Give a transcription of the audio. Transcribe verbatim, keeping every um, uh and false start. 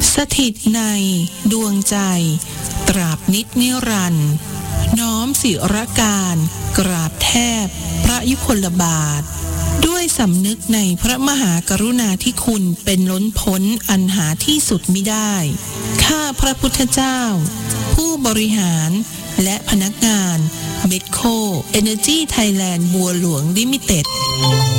สถิตในดวงใจตราบนิจนิรันดร์น้อมศิรการกราบแทบพระยุคลบาทด้วยสำนึกในพระมหากรุณาธิคุณเป็นล้นพ้นอันหาที่สุดมิได้ข้าพระพุทธเจ้าผู้บริหารและพนักงานเมดโค Energy Thailand บัวหลวงลิมิเต็ด